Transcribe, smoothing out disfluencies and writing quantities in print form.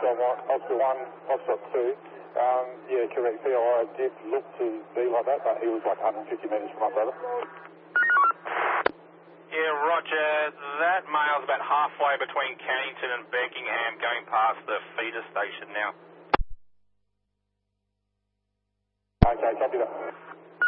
Oscar 1, Oscar 2. Yeah, correct. POI did look to be like that, but he was like 150 metres from my brother. Yeah, roger. That male's about halfway between Cannington and Beckingham, going past the feeder station now. Okay, copy that.